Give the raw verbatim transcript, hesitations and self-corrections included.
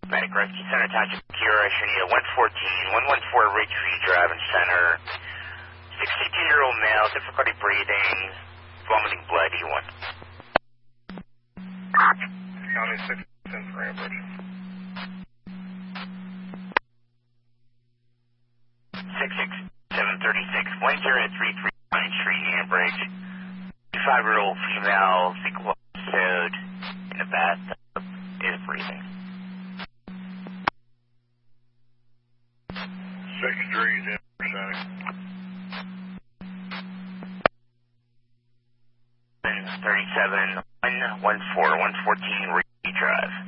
Medic Rescue Center, Township Cure, Sharia one fourteen, one one four Ridgeview Drive and Center. sixty-two-year-old male, difficulty breathing, vomiting blood, E one. County six in Framebridge. six six seven thirty-six, one zero three three Pine Street, Ambridge. fifty-five-year-old female, fecal episode in the bathtub, is breathing. Six degrees in percent. thirty-seven, one one four, one fourteen Ridgeview Drive.